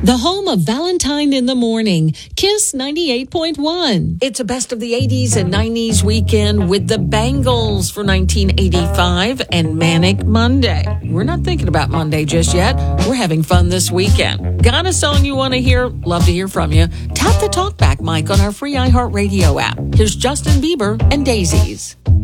The home of Valentine in the Morning, Kiss 98.1. It's a best of the 80s and 90s weekend with the Bangles for 1985 and Manic Monday. We're not thinking about Monday just yet. We're having fun this weekend. Got a song you want to hear? Love to hear from you. Tap the talkback mic on our free iHeartRadio app. Here's Justin Bieber and Daisies.